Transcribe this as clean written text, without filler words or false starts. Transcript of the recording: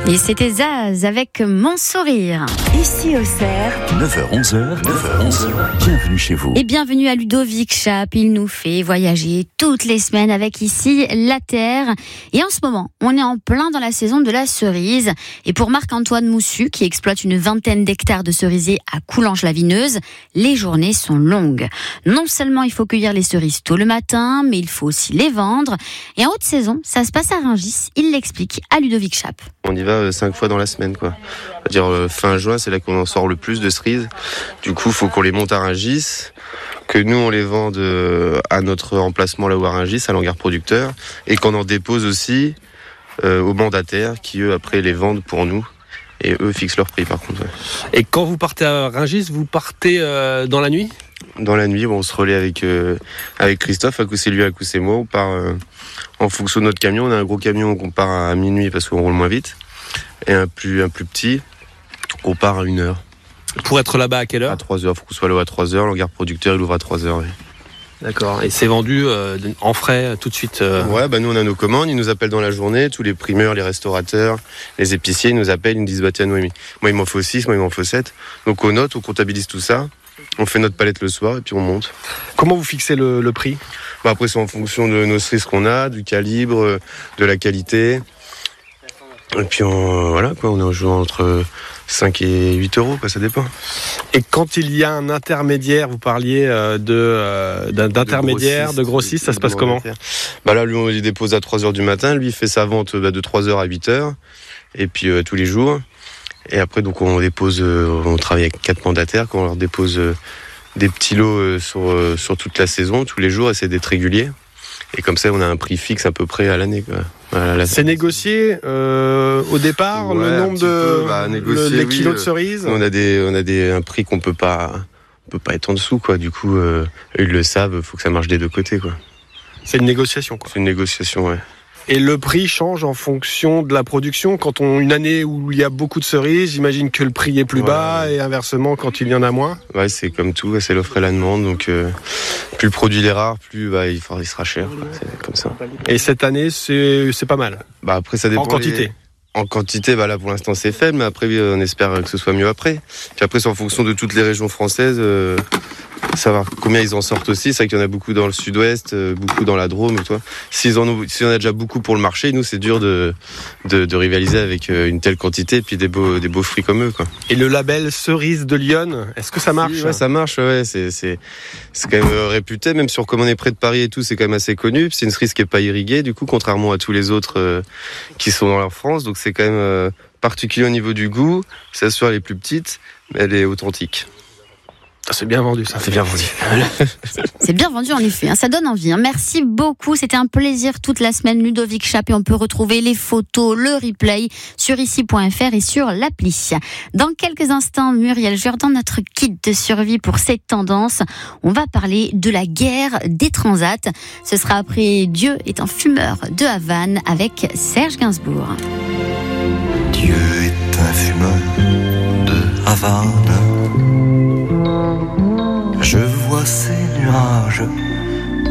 Et c'était Zaz avec Mon Sourire. Ici au Cerf, 9h-11h, bienvenue chez vous. Et bienvenue à Ludovic Chap. Il nous fait voyager toutes les semaines avec ici la terre. Et en ce moment, on est en plein dans la saison de la cerise. Et pour Marc-Antoine Moussu, qui exploite une vingtaine d'hectares de cerisiers à Coulanges-la-Vineuse, les journées sont longues. Non seulement il faut cueillir les cerises tôt le matin, mais il faut aussi les vendre. Et en haute saison, ça se passe à Rungis. Il l'explique à Ludovic Chap. On y va 5 fois dans la semaine, quoi. C'est-à-dire fin juin, c'est là qu'on en sort le plus de cerises. Du coup, il faut qu'on les monte à Rungis, que nous on les vende à notre emplacement là où à Rungis, à l'hangar producteur, et qu'on en dépose aussi aux mandataires qui eux après les vendent pour nous. Et eux fixent leur prix par contre. Ouais. Et quand vous partez à Rungis, vous partez dans la nuit ? Dans la nuit, on se relaie avec Christophe, à coup c'est lui, à coup c'est moi. On part en fonction de notre camion. On a un gros camion qu'on part à minuit parce qu'on roule moins vite. Et un plus petit, on part à 1h. Pour être là-bas à quelle heure ? À 3h, il faut qu'on soit là à 3h. L'hangar producteur, il ouvre à 3h. Oui. D'accord. Et c'est vendu en frais tout de suite Ouais, nous on a nos commandes, ils nous appellent dans la journée, tous les primeurs, les restaurateurs, les épiciers, ils nous appellent, ils nous disent tiens Noémie, moi il m'en faut 6, moi il m'en faut 7. Donc on note, on comptabilise tout ça, on fait notre palette le soir et puis on monte. Comment vous fixez le prix ? Après c'est en fonction de nos cerises qu'on a, du calibre, de la qualité. Et puis on joue entre 5 et 8 euros, ça dépend. Et quand il y a un intermédiaire, vous parliez d'intermédiaire, de grossiste, ça se passe comment ? Là, lui, on les dépose à 3h du matin. Lui, il fait sa vente de 3h à 8h. Et puis, tous les jours. Et après, donc, on dépose, on travaille avec 4 mandataires, qu'on leur dépose des petits lots sur toute la saison, tous les jours, et c'est d'être régulier. Et comme ça, on a un prix fixe à peu près à l'année, quoi. Voilà, c'est négocié au départ, le nombre de les kilos de cerises. On a un prix qu'on peut pas être en dessous, quoi. Du coup, eux, ils le savent, faut que ça marche des deux côtés, quoi. C'est une négociation, quoi. C'est une négociation, ouais. Et le prix change en fonction de la production. Quand une année où il y a beaucoup de cerises, j'imagine que le prix est plus bas, et inversement quand il y en a moins. Ouais, c'est comme tout, c'est l'offre et la demande. Donc plus le produit est rare, plus il sera cher, quoi. C'est comme ça. Et cette année, c'est pas mal. Après ça dépend. En quantité. En quantité, là pour l'instant c'est faible, mais après on espère que ce soit mieux après. Puis après c'est en fonction de toutes les régions françaises. Savoir combien ils en sortent aussi, c'est vrai qu'il y en a beaucoup dans le sud-ouest, beaucoup dans la Drôme et tout. S'il y en a déjà beaucoup pour le marché, nous c'est dur de rivaliser avec une telle quantité et puis des beaux fruits comme eux, quoi. Et le label cerise de Lyon, est-ce que ça marche ? Ouais, ça marche, ouais, c'est quand même réputé, même sur comme on est près de Paris et tout, c'est quand même assez connu. C'est une cerise qui est pas irriguée, du coup, contrairement à tous les autres qui sont dans la France, donc c'est quand même particulier au niveau du goût. C'est sûr, elle est plus petite, mais elle est authentique. C'est bien vendu, ça. C'est bien vendu. C'est bien vendu en effet, ça donne envie. Merci beaucoup, c'était un plaisir toute la semaine. Ludovic Chap, et on peut retrouver les photos, le replay sur ici.fr et sur l'appli. Dans quelques instants, Muriel Jourdan, notre guide de survie pour cette tendance. On va parler de la guerre des transats. Ce sera après Dieu est un fumeur de Havane avec Serge Gainsbourg. Dieu est un fumeur de Havane. Je vois ces nuages